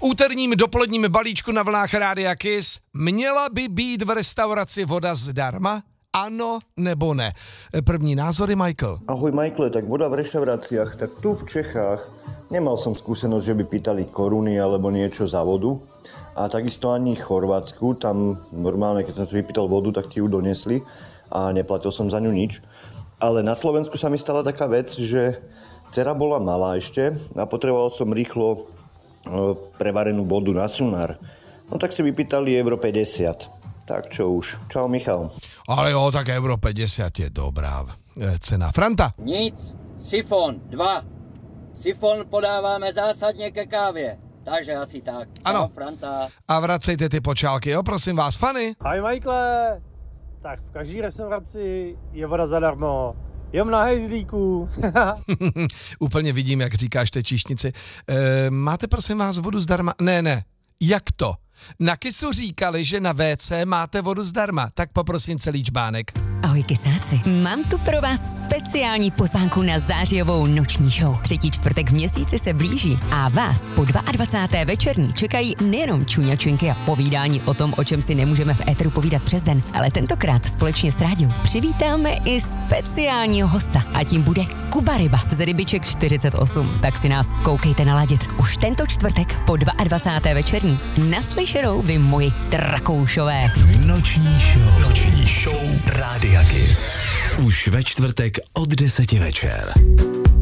úterním dopoledním balíčku na vlnách Rádia Kiss. Měla by být v restauraci voda zdarma? Ano nebo ne? První názory, Michael. Ahoj Michael, tak voda v reštauráciách, tak tu v Čechách nemal som skúsenosť, že by pýtali koruny alebo niečo za vodu. A takisto ani v Chorvátsku, tam normálne, keď som si vypýtal vodu, tak ti ju donesli a neplatil som za ňu nič. Ale na Slovensku sa mi stala taká vec, že dcera bola malá ešte a potreboval som rýchlo prevarenú vodu na sunár. No tak si vypýtali euro 50. Tak čo už. Čau Michal. Ale jo, tak euro 50 je dobrá cena. Franta? Nic, sifon 2. Sifon podáváme zásadně ke kávě. Takže asi tak. Ano. Čau, Franta. A vracejte ty počálky, jo, prosím vás. Fanny? Ahoj Michaele. Tak v každý restauraci je voda zadarmo. Je na hejzlíku. Úplně vidím, jak říkáš té číšnici. Máte prosím vás vodu zdarma? Ne. Jak to? Na Kisu říkali, že na WC máte vodu zdarma, tak poprosím celý čbánek. Ahoj Kisáci, mám tu pro vás speciální pozvánku na zářijovou noční show. 3. čtvrtek v měsíci se blíží a vás po 22. večerní čekají nejenom čuňačinky a povídání o tom, o čem si nemůžeme v éteru povídat přes den, ale tentokrát společně s Rádiou přivítáme i speciálního hosta a tím bude Kuba Ryba z Rybiček 48. Tak si nás koukejte naladit. Už tento čtvrtek po 22. večerní. Naslyšenou vy moji Drakoušové. Noční show Rádia Kiss. Už ve čtvrtek od 10 večer.